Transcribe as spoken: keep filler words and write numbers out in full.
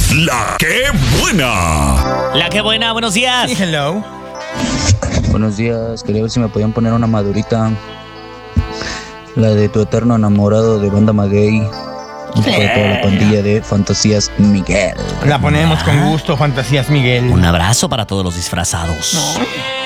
La que buena. La que buena, buenos días. Sí, hello. Buenos días, quería ver si me podían poner una madurita. La de tu eterno enamorado de Banda Maguey. Y Sí. para toda la pandilla de Fantasías Miguel. La ponemos con gusto, Fantasías Miguel. Un abrazo para todos los disfrazados.